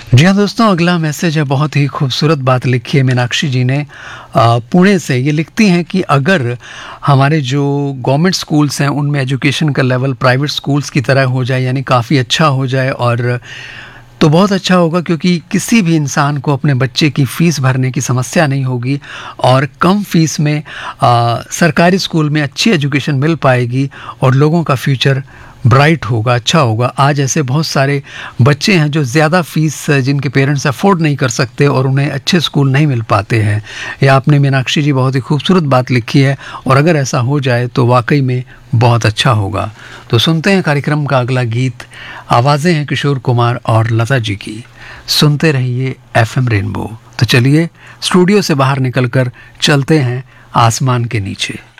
जी हाँ दोस्तों, अगला मैसेज है, बहुत ही खूबसूरत बात लिखी है मीनाक्षी जी ने पुणे से। ये लिखती हैं कि अगर हमारे जो गवर्नमेंट स्कूल्स हैं उनमें एजुकेशन का लेवल प्राइवेट स्कूल्स की तरह हो जाए, यानी काफ़ी अच्छा हो जाए, और तो बहुत अच्छा होगा, क्योंकि किसी भी इंसान को अपने बच्चे की फ़ीस भरने की समस्या नहीं होगी और कम फ़ीस में सरकारी स्कूल में अच्छी एजुकेशन मिल पाएगी और लोगों का फ्यूचर ब्राइट होगा, अच्छा होगा। आज ऐसे बहुत सारे बच्चे हैं जो ज़्यादा फ़ीस जिनके पेरेंट्स अफोर्ड नहीं कर सकते और उन्हें अच्छे स्कूल नहीं मिल पाते हैं। ये आपने मीनाक्षी जी बहुत ही खूबसूरत बात लिखी है, और अगर ऐसा हो जाए तो वाकई में बहुत अच्छा होगा। तो सुनते हैं कार्यक्रम का अगला गीत। आवाज़ें हैं किशोर कुमार और लता जी की। सुनते रहिए FM रेनबो। तो चलिए स्टूडियो से बाहर निकलकर चलते हैं आसमान के नीचे।